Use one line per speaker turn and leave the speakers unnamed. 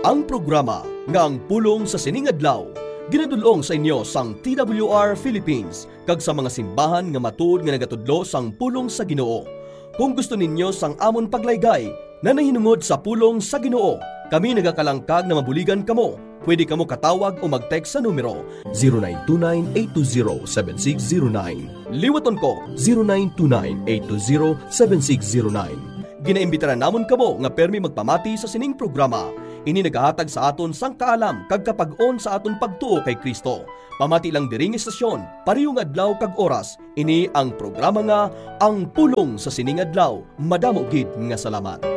Ang programa nga ang pulong sa sining adlaw ginadulong sa inyo sang TWR Philippines kag sa mga simbahan nga matuod nga nagatudlo sang pulong sa Ginoo. Kung gusto ninyo sang amon paglaygay na nahinungod sa pulong sa Ginoo, kami nagakalangkag na mabuligan kamo. Pwede kamo katawag o mag-text sa numero 0929-820-7609. Liwaton ko 0929-820-7609. Ginaimbitaran namon kamo nga permi magpamati sa sining programa. Ini nagahatag sa aton sang kaalam kag kapag-on sa aton pagtuo kay Kristo. Pamati lang diring istasyon, parihong adlaw kag oras. Ini ang programa nga Ang Pulong sa Sining Adlaw. Madamo gid nga salamat.